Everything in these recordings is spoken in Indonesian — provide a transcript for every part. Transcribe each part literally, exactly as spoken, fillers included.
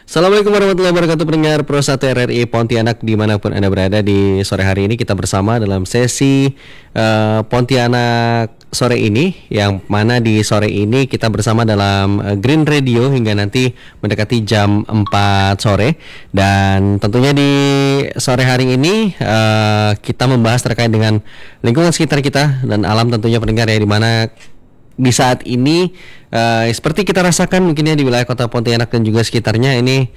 Assalamualaikum warahmatullahi wabarakatuh, pendengar Pro satu R R I Pontianak dimanapun Anda berada. Di sore hari ini kita bersama dalam sesi uh, Pontianak sore ini, yang mana di sore ini kita bersama dalam uh, Green Radio hingga nanti mendekati jam empat sore. Dan tentunya di sore hari ini uh, kita membahas terkait dengan lingkungan sekitar kita dan alam tentunya, pendengar ya, di mana di saat ini uh, seperti kita rasakan mungkin ya di wilayah Kota Pontianak dan juga sekitarnya ini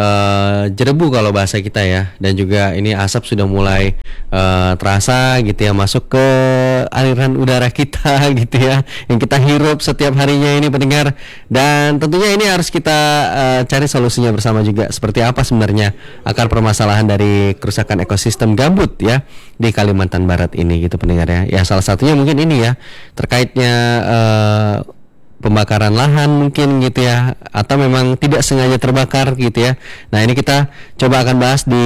uh, jerebu kalau bahasa kita ya, dan juga ini asap sudah mulai uh, terasa gitu ya, masuk ke aliran udara kita gitu ya, yang kita hirup setiap harinya ini, pendengar. Dan tentunya ini harus kita uh, cari solusinya bersama juga, seperti apa sebenarnya akar permasalahan dari kerusakan ekosistem gambut ya di Kalimantan Barat ini gitu, pendengar ya. Ya salah satunya mungkin ini ya, terkaitnya uh, pembakaran lahan mungkin gitu ya, atau memang tidak sengaja terbakar gitu ya. Nah ini kita coba akan bahas di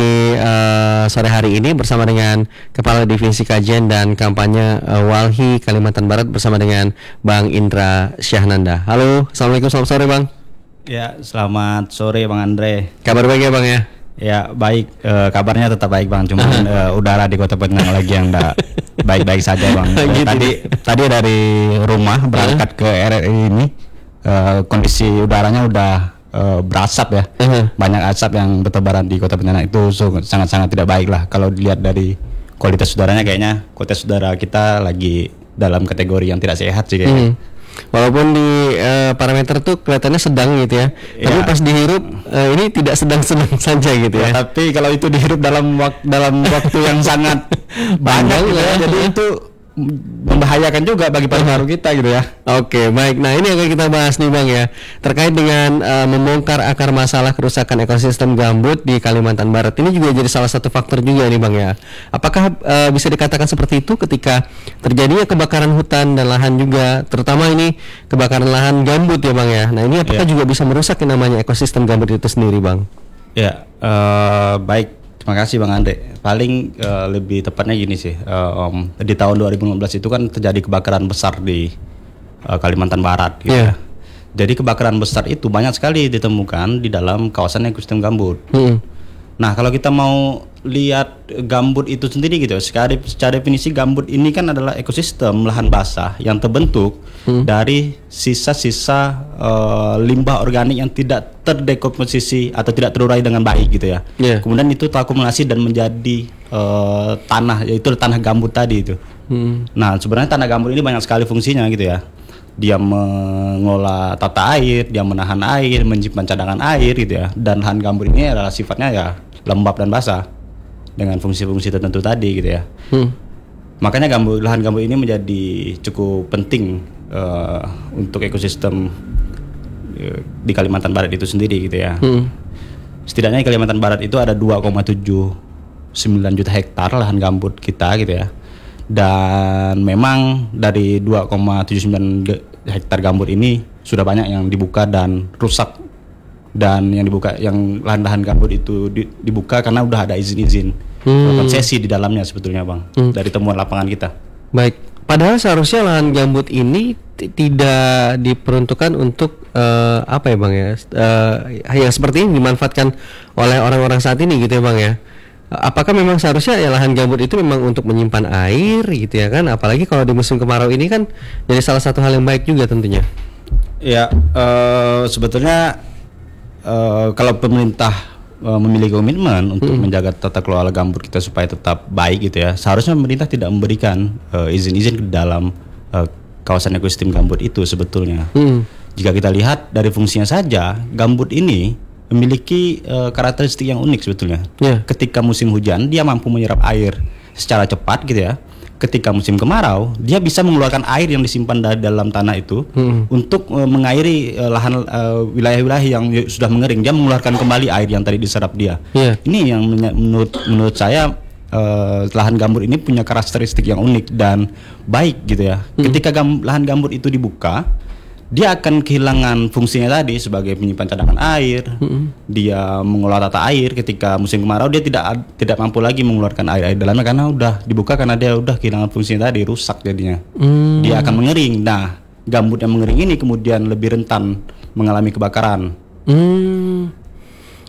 uh, sore hari ini bersama dengan Kepala Divisi Kajian dan Kampanye uh, Walhi Kalimantan Barat, bersama dengan Bang Indra Syahnanda. Halo, assalamualaikum, selamat sore Bang. Ya, selamat sore Bang Andre. Kabar baik ya Bang ya? Ya baik, e, kabarnya tetap baik Bang, cuma e, udara di Kota Pontianak lagi yang enggak baik-baik saja Bang. E, gitu. Tadi tadi dari rumah berangkat ke R R I ini, e, kondisi udaranya udah e, berasap ya, uh-huh. banyak asap yang bertebaran di Kota Pontianak, itu sangat-sangat tidak baik lah. Kalau dilihat dari kualitas udaranya, kayaknya kualitas udara kita lagi dalam kategori yang tidak sehat sih kayaknya. Hmm. Walaupun di uh, parameter tuh kelihatannya sedang gitu ya, ya. Tapi pas dihirup uh, ini tidak sedang-sedang saja gitu ya. Ya. Tapi kalau itu dihirup dalam waktu dalam waktu yang sangat banyak gitu ya, jadi itu membahayakan juga bagi paru-paru kita gitu ya. Oke, baik. Nah ini akan kita bahas nih Bang ya, terkait dengan uh, membongkar akar masalah kerusakan ekosistem gambut di Kalimantan Barat. Ini juga jadi salah satu faktor juga nih Bang ya. Apakah uh, bisa dikatakan seperti itu ketika terjadinya kebakaran hutan dan lahan juga, terutama ini kebakaran lahan gambut ya Bang ya. Nah ini apakah ya. juga bisa merusak yang namanya ekosistem gambut itu sendiri Bang? Ya, uh, baik. Terima kasih Bang Andre. Paling uh, lebih tepatnya gini sih, uh, um, di tahun dua ribu lima belas itu kan terjadi kebakaran besar di uh, Kalimantan Barat gitu yeah. ya. Jadi kebakaran besar itu banyak sekali ditemukan di dalam kawasan ekosistem gambut. Hmm. Nah kalau kita mau lihat gambut itu sendiri gitu, secara, secara definisi gambut ini kan adalah ekosistem lahan basah yang terbentuk hmm. dari sisa-sisa uh, limbah organik yang tidak terdekomposisi atau tidak terurai dengan baik gitu ya. Yeah. Kemudian itu terakumulasi dan menjadi uh, tanah, yaitu tanah gambut tadi itu. Hmm. Nah sebenarnya tanah gambut ini banyak sekali fungsinya gitu ya. Dia mengolah tata air, dia menahan air, menyimpan cadangan air gitu ya. Dan lahan gambut ini adalah sifatnya ya lembab dan basah dengan fungsi-fungsi tertentu tadi gitu ya. Hmm. Makanya gambut, lahan gambut ini menjadi cukup penting uh, untuk ekosistem uh, di Kalimantan Barat itu sendiri gitu ya. Hmm. Setidaknya di Kalimantan Barat itu ada dua koma tujuh sembilan juta hektar lahan gambut kita gitu ya. Dan memang dari dua koma tujuh sembilan hektar gambut ini sudah banyak yang dibuka dan rusak. Dan yang dibuka, yang lahan-lahan gambut itu di, dibuka karena udah ada izin-izin hmm. konsesi di dalamnya sebetulnya Bang, hmm. dari temuan lapangan kita. Baik, padahal seharusnya lahan gambut ini t- tidak diperuntukkan untuk uh, apa ya Bang ya, uh, yang seperti ini dimanfaatkan oleh orang-orang saat ini gitu ya Bang ya. Apakah memang seharusnya ya lahan gambut itu memang untuk menyimpan air gitu ya kan, apalagi kalau di musim kemarau ini kan jadi salah satu hal yang baik juga tentunya. Ya, uh, sebetulnya Uh, kalau pemerintah uh, memiliki komitmen untuk hmm. menjaga tata kelola gambut kita supaya tetap baik gitu ya, seharusnya pemerintah tidak memberikan uh, izin-izin ke dalam uh, kawasan ekosistem gambut itu sebetulnya. Hmm. Jika kita lihat dari fungsinya saja, gambut ini memiliki uh, karakteristik yang unik sebetulnya. Yeah. Ketika musim hujan, dia mampu menyerap air secara cepat gitu ya. Ketika musim kemarau, dia bisa mengeluarkan air yang disimpan da- dalam tanah itu hmm. untuk uh, mengairi uh, lahan uh, wilayah-wilayah yang sudah mengering. Dia mengeluarkan kembali air yang tadi diserap dia. Yeah. Ini yang men- menurut menurut saya uh, lahan gambut ini punya karakteristik yang unik dan baik gitu ya. Hmm. Ketika gam- lahan gambut itu dibuka, dia akan kehilangan fungsinya tadi sebagai penyimpan cadangan air. Mm-hmm. Dia mengolah tata air ketika musim kemarau, dia tidak tidak mampu lagi mengeluarkan air air dalamnya karena udah dibuka, karena dia udah kehilangan fungsinya tadi, rusak jadinya. Mm. Dia akan mengering. Nah, gambut yang mengering ini kemudian lebih rentan mengalami kebakaran. Mm.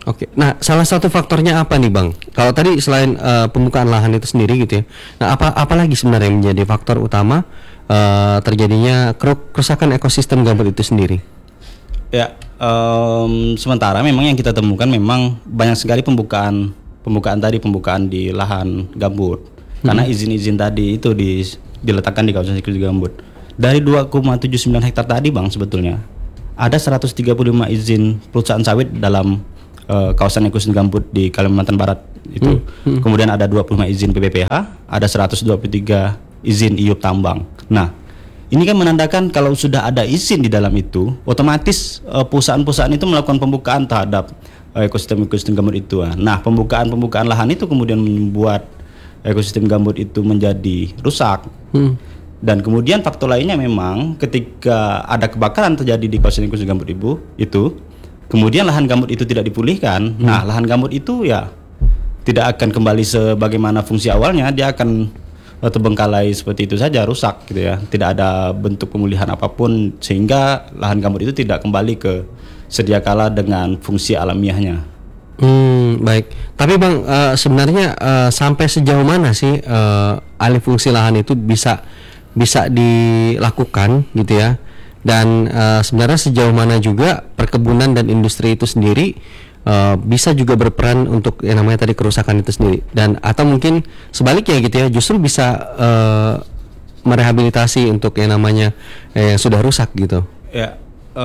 Oke. Nah, salah satu faktornya apa nih, Bang? Kalau tadi selain uh, pembukaan lahan itu sendiri gitu ya. Nah, apa apa lagi sebenarnya yang menjadi faktor utama uh, terjadinya kerusakan ekosistem gambut itu sendiri? Ya, um, sementara memang yang kita temukan memang banyak sekali pembukaan pembukaan tadi pembukaan di lahan gambut. Hmm. Karena izin-izin tadi itu di, diletakkan di kawasan ekosistem gambut. Dari dua koma tujuh sembilan hektar tadi, Bang, sebetulnya ada seratus tiga puluh lima izin perusahaan sawit dalam uh, kawasan ekosistem gambut di Kalimantan Barat itu. Hmm. Hmm. Kemudian ada dua puluh lima izin P P P H, ada seratus dua puluh tiga izin I U P tambang. Nah, ini kan menandakan kalau sudah ada izin di dalam itu, otomatis uh, perusahaan-perusahaan itu melakukan pembukaan terhadap uh, ekosistem-ekosistem gambut itu. Nah, pembukaan-pembukaan lahan itu kemudian membuat ekosistem gambut itu menjadi rusak. Hmm. Dan kemudian faktor lainnya memang ketika ada kebakaran terjadi di kawasan ekosistem gambut ibu itu, kemudian lahan gambut itu tidak dipulihkan. Hmm. Nah, lahan gambut itu ya tidak akan kembali sebagaimana fungsi awalnya, dia akan terbengkalai seperti itu saja, rusak gitu ya. Tidak ada bentuk pemulihan apapun sehingga lahan gambut itu tidak kembali ke sedia kala dengan fungsi alamiahnya. Hmm, baik. Tapi Bang, uh, sebenarnya uh, sampai sejauh mana sih uh, alih fungsi lahan itu bisa bisa dilakukan gitu ya? Dan uh, sebenarnya sejauh mana juga perkebunan dan industri itu sendiri Uh, bisa juga berperan untuk yang namanya tadi kerusakan itu sendiri, dan atau mungkin sebaliknya gitu ya, justru bisa uh, merehabilitasi untuk yang namanya eh, yang sudah rusak gitu. Ya,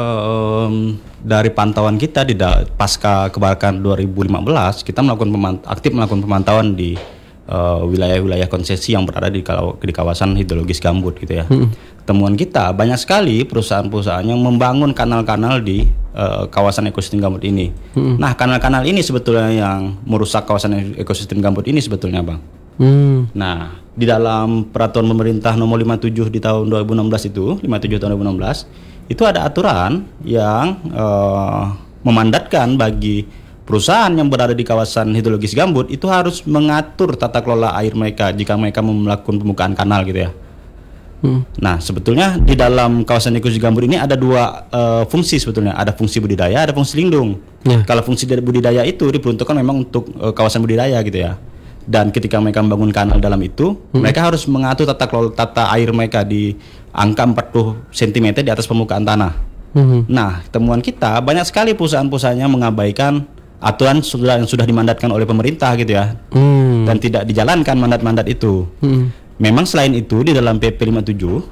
um, dari pantauan kita di da- pasca kebakaran dua ribu lima belas, kita melakukan pemant- aktif melakukan pemantauan di uh, wilayah-wilayah konsesi yang berada di, kaw- di kawasan hidrologis gambut gitu ya. Hmm. Temuan kita banyak sekali perusahaan-perusahaan yang membangun kanal-kanal di uh, kawasan ekosistem gambut ini. Hmm. Nah, kanal-kanal ini sebetulnya yang merusak kawasan ekosistem gambut ini sebetulnya, Bang. Hmm. Nah, di dalam peraturan pemerintah nomor lima puluh tujuh di tahun dua ribu enam belas itu, lima puluh tujuh tahun dua ribu enam belas, itu ada aturan yang uh, memandatkan bagi perusahaan yang berada di kawasan hidrologis gambut itu harus mengatur tata kelola air mereka jika mereka melakukan pembukaan kanal gitu ya. Hmm. Nah, sebetulnya di dalam kawasan ekosistem gambut ini ada dua uh, fungsi sebetulnya. Ada fungsi budidaya, ada fungsi lindung. Yeah. Kalau fungsi dari budidaya itu diperuntukkan memang untuk uh, kawasan budidaya gitu ya. Dan ketika mereka membangun kanal dalam itu, hmm. mereka harus mengatur tata kelola tata air mereka di angka empat puluh sentimeter di atas permukaan tanah. Hmm. Nah, temuan kita banyak sekali perusahaan-perusahaannya mengabaikan aturan sudah yang sudah dimandatkan oleh pemerintah gitu ya. Hmm. Dan tidak dijalankan mandat-mandat itu. Hmm. Memang selain itu di dalam P P lima puluh tujuh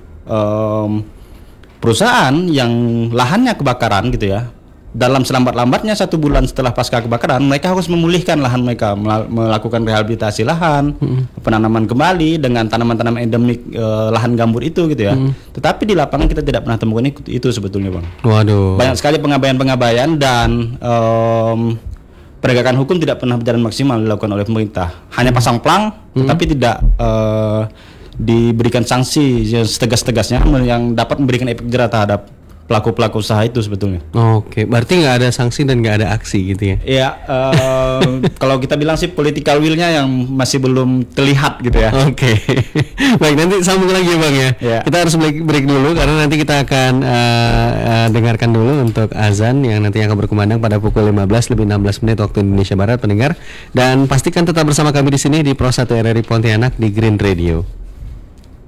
um, perusahaan yang lahannya kebakaran gitu ya, dalam selambat-lambatnya satu bulan setelah pasca kebakaran mereka harus memulihkan lahan mereka, melakukan rehabilitasi lahan, hmm. penanaman kembali dengan tanaman-tanaman endemik uh, lahan gambut itu gitu ya. Hmm. Tetapi di lapangan kita tidak pernah temukan itu, itu sebetulnya, Bang. Waduh. Banyak sekali pengabaian-pengabaian dan um, penegakan hukum tidak pernah berjalan maksimal dilakukan oleh pemerintah. Hanya pasang plang, hmm. tetapi tidak uh, diberikan sanksi yang setegas-tegasnya yang dapat memberikan efek jerah terhadap pelaku-pelaku usaha itu sebetulnya. Oke, berarti nggak ada sanksi dan nggak ada aksi gitu ya? Iya, uh, kalau kita bilang sih political will-nya yang masih belum terlihat gitu ya. Oke, baik, nanti sambung lagi ya, Bang ya. Yeah. Kita harus break, break dulu karena nanti kita akan uh, uh, dengarkan dulu untuk azan yang nanti akan berkumandang pada pukul lima belas lebih enam belas menit waktu Indonesia Barat, pendengar. Dan pastikan tetap bersama kami di sini di Pro satu R R I Pontianak di Green Radio.